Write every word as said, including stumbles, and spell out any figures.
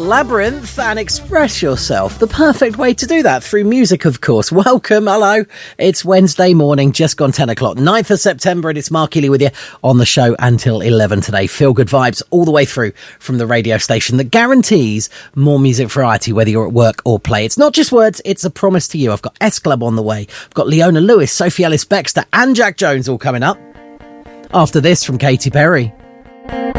Labyrinth and express yourself. The perfect way to do that through music, of course. Welcome, hello. It's Wednesday morning, just gone ten o'clock, ninth of September, and it's Mark Healy with you on the show until eleven today. Feel good vibes all the way through from the radio station that guarantees more music variety, whether you're at work or play. It's not just words, it's a promise to you. I've got S-Club on the way. I've got Leona Lewis, Sophie Ellis-Bextor and Jack Jones all coming up. After this from Katy Perry.